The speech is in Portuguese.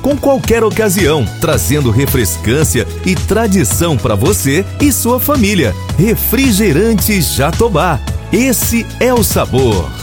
com qualquer ocasião, trazendo refrescância e tradição para você e sua família. Refrigerante Jatobá. Esse é o sabor.